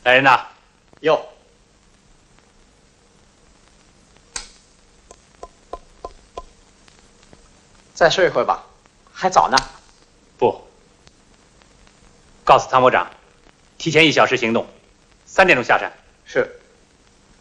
来人呐！ 有。再睡一会儿吧，还早呢。 不，告诉参谋长，提前1小时行动，3点钟下山。 是。